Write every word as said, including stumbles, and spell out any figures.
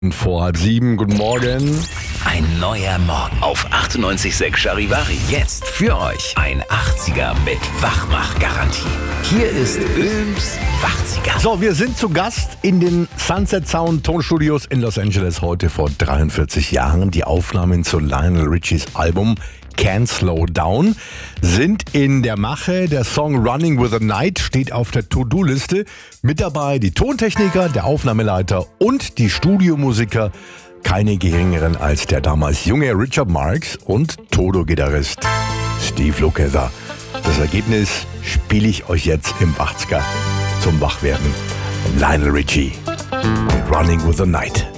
Vor halb sieben, guten Morgen. Ein neuer Morgen auf achtundneunzig Komma sechs Charivari. Jetzt für euch ein achtziger mit Wachmach-Garantie. Hier ist Böhms Wachziger. So, wir sind zu Gast in den Sunset Sound Tonstudios in Los Angeles heute vor dreiundvierzig Jahren. Die Aufnahmen zu Lionel Richies Album Can't Slow Down sind in der Mache. Der Song Running with the Night steht auf der To-Do-Liste. Mit dabei die Tontechniker, der Aufnahmeleiter und die Studiomusiker. Keine geringeren als der damals junge Richard Marx und Toto-Gitarrist Steve Lukather. Das Ergebnis spiele ich euch jetzt im Wachziger zum Wachwerden. Lionel Richie, Running with the Night.